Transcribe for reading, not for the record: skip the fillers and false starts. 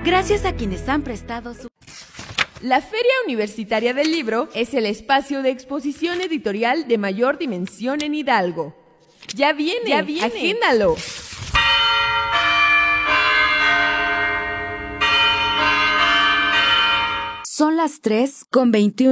Gracias a quienes han prestado su... La Feria Universitaria del Libro es el espacio de exposición editorial de mayor dimensión en Hidalgo. ¡Ya viene! ¡Agéndalo! Son las 3:21.